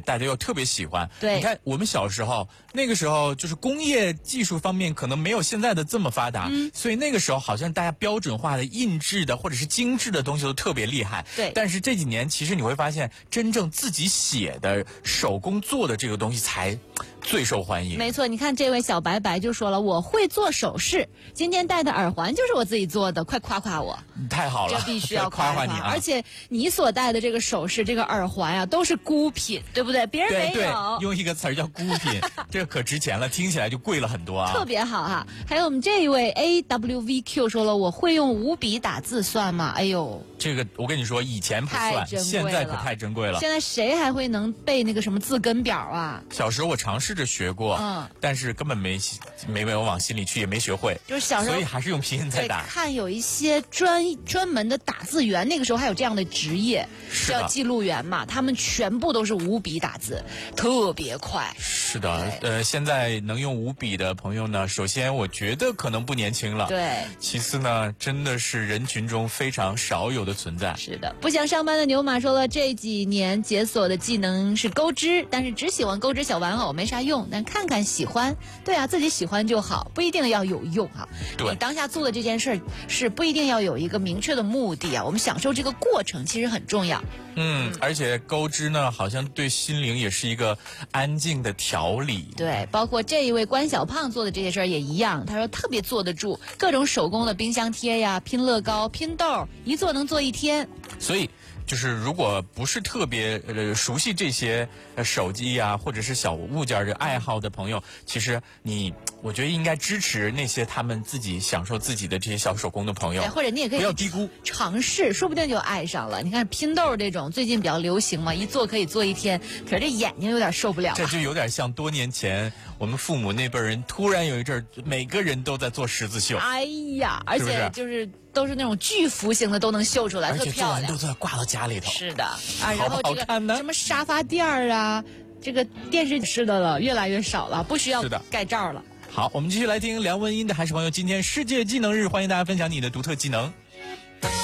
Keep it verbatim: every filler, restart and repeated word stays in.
大家又特别喜欢。 对， 你看我们小时候，那个时候就是工业技术方面可能没有现在的这么发达， 嗯， 所以那个时候好像大家标准化的印制的或者是精致的东西都特别厉害。 对， 但是这几年其实你会发现，真正自己写的手工做的这个东西才最受欢迎。 没错，你看这位小白白就说了，我会做首饰，今天戴的耳环就是我自己做的，快夸夸我。 太好了， 这必须要夸夸夸你啊！ 而且你所戴的这个首饰、这个耳环啊，都是孤品，对不对？别人没有。 对对，用一个词儿叫孤品，这个可值钱了，听起来就贵了很多啊。 特别好哈！还有我们这一位 A W V Q 说了，我会用五笔打字算吗？哎呦， 这个我跟你说，以前不算，现在可太珍贵了。 现在谁还会能背那个什么字根表啊？ 小时候我尝试着学过，嗯，但是根本没没没有往心里去，也没学会。 就是小时候， 所以还是用拼音在打。 看有一些专专门的打字员，那个时候还有这样的职业，叫记录员嘛，他们全部都是五笔打字，特别快。 是的，呃，现在能用五笔的朋友呢，首先我觉得可能不年轻了， 对。 其次呢，真的是人群中非常少有的存在。 是的，不想上班的牛马说了，这几年解锁的技能是钩织，但是只喜欢钩织小玩偶，没啥用。但看看喜欢，对啊，自己喜欢就好，不一定要有用哈。 对， 你当下做的这件事儿是不一定要有一个明确的目的啊，我们享受这个过程其实很重要。 嗯，而且钩织呢，好像对心灵也是一个安静的调理。 对，包括这一位关小胖做的这些事儿也一样，他说特别坐得住，各种手工的冰箱贴呀、拼乐高、拼豆，一做能做一天。 所以就是如果不是特别呃熟悉这些呃手机呀、啊、或者是小物件的爱好的朋友，其实你我觉得应该支持那些他们自己享受自己的这些小手工的朋友， 或者你也可以不要低估尝试，说不定就爱上了。你看拼豆这种最近比较流行嘛，一做可以做一天，可是这眼睛有点受不了、啊。 这就有点像多年前我们父母那辈人，突然有一阵每个人都在做十字绣。 哎呀，而且就是都是那种巨幅型的都能绣出来，特漂亮， 都在挂到家里头。 是的啊，然后这个什么沙发垫儿啊，这个电视是的了，越来越少了，不需要盖罩了。 好，我们继续来听梁文音的还是朋友，今天世界技能日，欢迎大家分享你的独特技能。